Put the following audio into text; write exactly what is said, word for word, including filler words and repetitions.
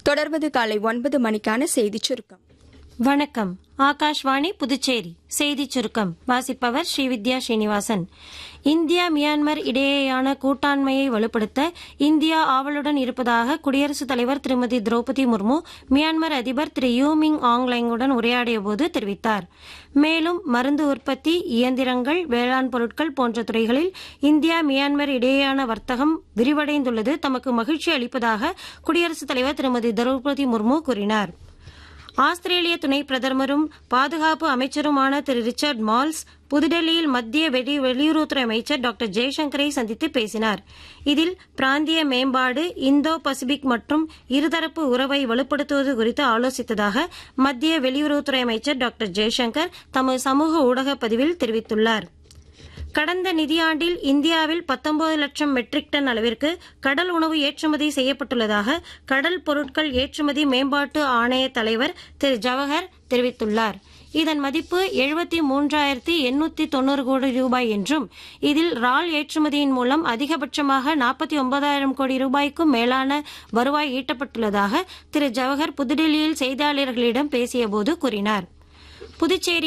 தொடர்வது காலை ஒன்பது மணிக்கான செய்திச் சுருக்கம். வணக்கம். ஆகாஷ்வாணி புதுச்சேரி செய்திச் சுருக்கம் வாசிப்பவர் ஸ்ரீவித்யா ஸ்ரீனிவாசன். இந்தியா மியான்மர் இடையேயான கூட்டாண்மையை வலுப்படுத்த இந்தியா ஆவலுடன் இருப்பதாக குடியரசுத் தலைவர் திருமதி திரௌபதி முர்மு மியான்மர் அதிபர் திரு யூ மிங் ஆங்லைங்குடன் உரையாடிய போது தெரிவித்தார். மேலும் மருந்து உற்பத்தி, இயந்திரங்கள், வேளாண் பொருட்கள் போன்ற துறைகளில் இந்தியா மியான்மர் இடையேயான வர்த்தகம் விரிவடைந்துள்ளது தமக்கு மகிழ்ச்சி அளிப்பதாக குடியரசுத் தலைவர் திருமதி திரௌபதி முர்மு கூறினார். ஆஸ்திரேலிய துணை பிரதமரும் பாதுகாப்பு அமைச்சருமான திரு ரிச்சர்ட் மால்ஸ் புதுடெல்லியில் மத்திய வெளி வெளியுறவுத்துறை அமைச்சர் டாக்டர் ஜெய்சங்கரை சந்தித்து பேசினார். இதில் பிராந்திய மேம்பாடு, இந்தோ பசிபிக் மற்றும் இருதரப்பு உறவை வலுப்படுத்துவது குறித்து ஆலோசித்ததாக மத்திய வெளியுறவுத்துறை அமைச்சர் டாக்டர் ஜெய்சங்கர் தமது சமூக ஊடக பதிவில் தெரிவித்துள்ளார். கடந்த நிதியாண்டில் இந்தியாவில் பத்தொன்பது லட்சம் மெட்ரிக் டன் அளவிற்கு கடல் உணவு ஏற்றுமதி செய்யப்பட்டுள்ளதாக கடல் பொருட்கள் ஏற்றுமதி மேம்பாட்டு ஆணைய தலைவர் திரு ஜவஹர் தெரிவித்துள்ளார். இதன் மதிப்பு எழுபத்தி மூன்றாயிரத்தி எண்ணூத்தி தொன்னூறு கோடி ரூபாய் என்றும் இதில் இறால் ஏற்றுமதியின் மூலம் அதிகபட்சமாக நாற்பத்தி ஒன்பதாயிரம் கோடி ரூபாய்க்கும் மேலான வருவாய் ஈட்டப்பட்டுள்ளதாக திரு ஜவஹர் புதுடில்லியில் செய்தியாளர்களிடம் பேசியபோது கூறினார். புதுச்சேரி